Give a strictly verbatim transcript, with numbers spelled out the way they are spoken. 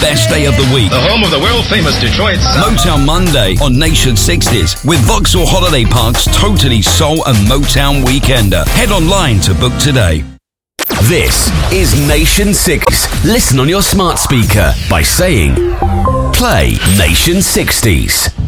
best day of the week. The home of the world-famous Detroit Sound. Motown Monday on Nation sixties with Vauxhall Holiday Park's totally soul and Motown weekender. Head online to book today. This is Nation six. Listen on your smart speaker by saying, play Nation sixties.